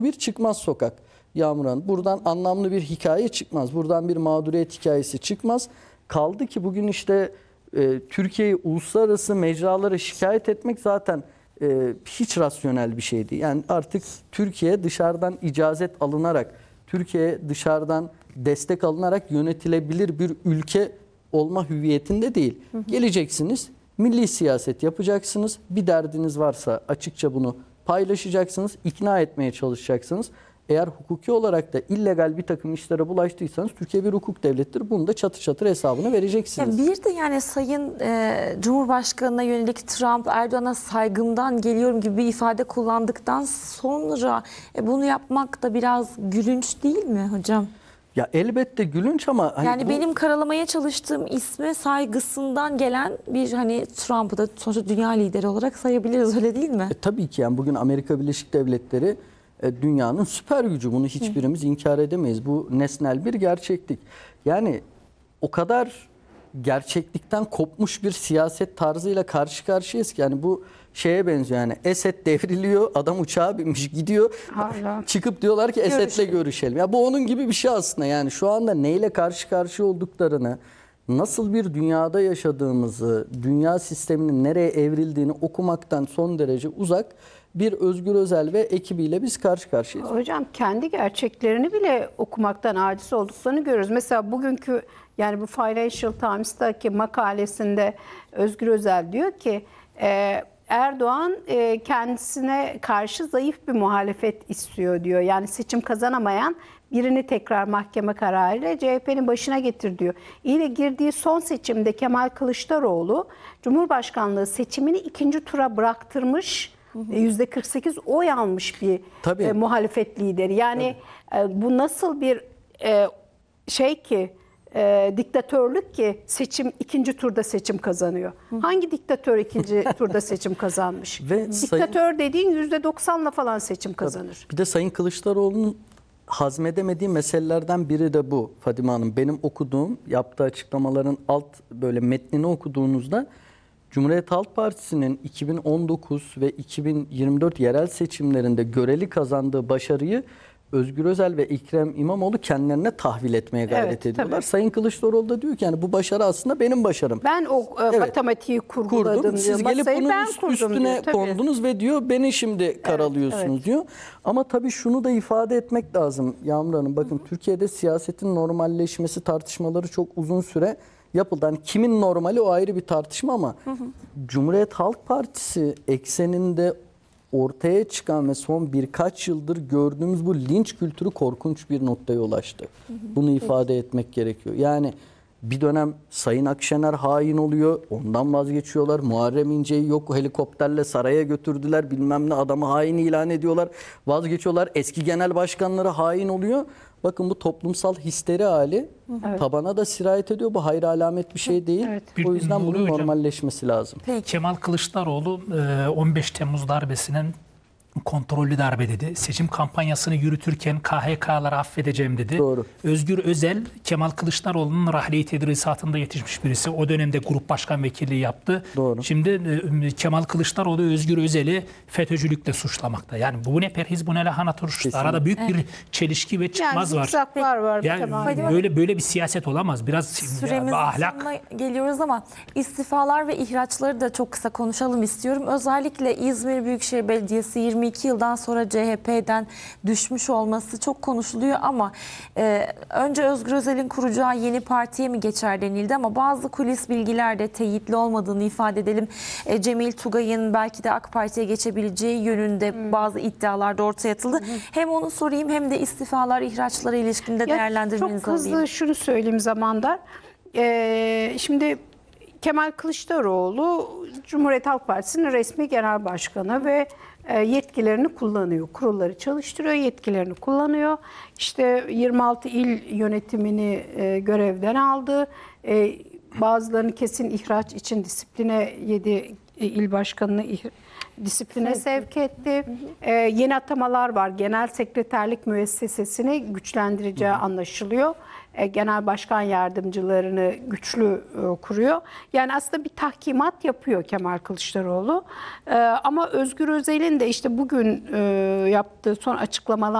bir çıkmaz sokak Yağmur Hanım. Buradan anlamlı bir hikaye çıkmaz. Buradan bir mağduriyet hikayesi çıkmaz. Kaldı ki bugün işte Türkiye'yi uluslararası mecralara şikayet etmek zaten hiç rasyonel bir şey değil. Yani artık Türkiye dışarıdan icazet alınarak, Türkiye dışarıdan destek alınarak yönetilebilir bir ülke olma hüviyetinde değil. Geleceksiniz, milli siyaset yapacaksınız. Bir derdiniz varsa açıkça bunu paylaşacaksınız, ikna etmeye çalışacaksınız. Eğer hukuki olarak da illegal bir takım işlere bulaştıysanız Türkiye bir hukuk devlettir. Bunu da çatır çatır hesabını vereceksiniz. Ya bir de yani Sayın Cumhurbaşkanı'na yönelik Trump, Erdoğan'a saygımdan geliyorum gibi bir ifade kullandıktan sonra bunu yapmak da biraz gülünç değil mi hocam? Ya elbette gülünç ama hani yani benim karalamaya çalıştığım isme saygısından gelen bir hani Trump'ı da sonuçta dünya lideri olarak sayabiliriz, öyle değil mi? Tabii ki yani bugün Amerika Birleşik Devletleri dünyanın süper gücü. Bunu hiçbirimiz inkar edemeyiz. Bu nesnel bir gerçeklik. Yani o kadar gerçeklikten kopmuş bir siyaset tarzıyla karşı karşıyayız ki yani bu şeye benziyor yani Esed devriliyor, adam uçağa binmiş gidiyor. Hala. Çıkıp diyorlar ki Esed'le görüşelim. Ya bu onun gibi bir şey aslında. Yani şu anda neyle karşı karşıya olduklarını, nasıl bir dünyada yaşadığımızı, dünya sisteminin nereye evrildiğini okumaktan son derece uzak bir Özgür Özel ve ekibiyle biz karşı karşıyayız. Hocam kendi gerçeklerini bile okumaktan aciz olduklarını görüyoruz. Mesela bugünkü yani bu Financial Times'taki makalesinde Özgür Özel diyor ki Erdoğan kendisine karşı zayıf bir muhalefet istiyor diyor. Yani seçim kazanamayan birini tekrar mahkeme kararıyla CHP'nin başına getir diyor. İyi de girdiği son seçimde Kemal Kılıçdaroğlu Cumhurbaşkanlığı seçimini ikinci tura bıraktırmış. %48 oy almış bir muhalefet lideri. Yani bu nasıl bir şey ki diktatörlük ki ikinci turda seçim kazanıyor. Hangi diktatör ikinci turda seçim kazanmış? Diktatör dediğin %90'la falan seçim kazanır. Bir de Sayın Kılıçdaroğlu'nun hazmedemediği meselelerden biri de bu Fadime Hanım. Benim okuduğum, yaptığı açıklamaların alt böyle metnini okuduğunuzda Cumhuriyet Halk Partisi'nin 2019 ve 2024 yerel seçimlerinde göreli kazandığı başarıyı Özgür Özel ve Ekrem İmamoğlu kendilerine tahvil etmeye gayret ediyorlar. Tabii. Sayın Kılıçdaroğlu da diyor ki yani bu başarı aslında benim başarım. Ben o matematiği kurdum. Siz gelip bunun üstüne kondunuz ve diyor beni şimdi karalıyorsunuz diyor. Ama tabii şunu da ifade etmek lazım Yağmur Hanım. Bakın Türkiye'de siyasetin normalleşmesi tartışmaları çok uzun süre yapıldı. Yani kimin normali o ayrı bir tartışma ama Cumhuriyet Halk Partisi ekseninde ortaya çıkan ve son birkaç yıldır gördüğümüz bu linç kültürü korkunç bir noktaya ulaştı. Bunu ifade etmek gerekiyor. Yani bir dönem Sayın Akşener hain oluyor, ondan vazgeçiyorlar. Muharrem İnce'yi yok helikopterle saraya götürdüler, bilmem ne adamı hain ilan ediyorlar, vazgeçiyorlar. Eski genel başkanları hain oluyor. Bakın bu toplumsal histeri hali tabana da sirayet ediyor. Bu hayır alamet bir şey değil. O yüzden bunun normalleşmesi lazım. Peki. Kemal Kılıçdaroğlu 15 Temmuz darbesinin kontrollü darbe dedi. Seçim kampanyasını yürütürken KHK'ları affedeceğim dedi. Doğru. Özgür Özel, Kemal Kılıçdaroğlu'nun rahleyi tedrisatında yetişmiş birisi. O dönemde grup başkan vekilliği yaptı. Doğru. Şimdi Kemal Kılıçdaroğlu Özgür Özel'i FETÖ'cülükle suçlamakta. Yani bu ne perhiz bu ne lahana turşusu. Arada büyük bir çelişki ve çıkmaz var. var. Yani böyle bir siyaset olamaz. Biraz Süremizin ahlak. sonuna geliyoruz ama istifalar ve ihraçları da çok kısa konuşalım istiyorum. Özellikle İzmir Büyükşehir Belediyesi 22 yıldan sonra CHP'den düşmüş olması çok konuşuluyor ama önce Özgür Özel'in kuracağı yeni partiye mi geçer denildi ama bazı kulis bilgiler de teyitli olmadığını ifade edelim. Cemil Tugay'ın belki de AK Parti'ye geçebileceği yönünde bazı iddialar da ortaya atıldı. Hem onu sorayım hem de istifalar, ihraçlara ilişkinde değerlendirmenizi alayım. Çok hızlı şunu söyleyeyim zamanda. Şimdi Kemal Kılıçdaroğlu Cumhuriyet Halk Partisi'nin resmi genel başkanı ve yetkilerini kullanıyor. Kurulları çalıştırıyor, yetkilerini kullanıyor. İşte 26 il yönetimini görevden aldı. Bazılarını kesin ihraç için disipline 7 il başkanını disipline sevk etti. Yeni atamalar var. Genel sekreterlik müessesesini güçlendireceği anlaşılıyor. genel başkan yardımcılarını güçlü kuruyor. Yani aslında bir tahkimat yapıyor Kemal Kılıçdaroğlu. Ama Özgür Özel'in de işte bugün yaptığı son açıklamalar